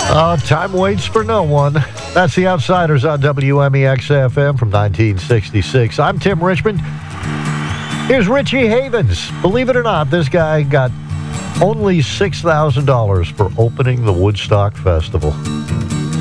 Time waits for no one. That's The Outsiders on WMEX-FM from 1966. I'm Tim Richmond. Here's Richie Havens. Believe it or not, this guy got only $6,000 for opening the Woodstock Festival.